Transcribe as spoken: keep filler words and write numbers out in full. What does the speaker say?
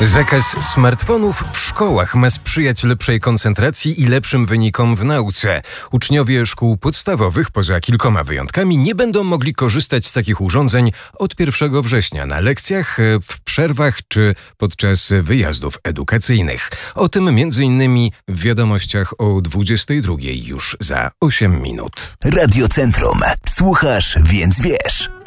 Zakaz smartfonów w szkołach ma sprzyjać lepszej koncentracji i lepszym wynikom w nauce. Uczniowie szkół podstawowych, poza kilkoma wyjątkami, nie będą mogli korzystać z takich urządzeń od pierwszego września na lekcjach, w przerwach czy podczas wyjazdów edukacyjnych. O tym między innymi w wiadomościach o dwudziestej drugiej już za osiem minut. Radio Centrum. Słuchasz, więc wiesz.